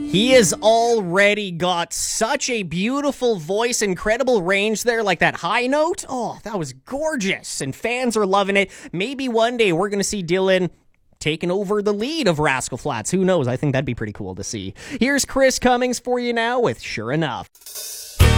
He has already got such a beautiful voice, incredible range there, like that high note. Oh, that was gorgeous, and fans are loving it. Maybe one day we're going to see Dylan taking over the lead of Rascal Flatts. Who knows? I think that'd be pretty cool to see. Here's Chris Cummings for you now with Sure Enough.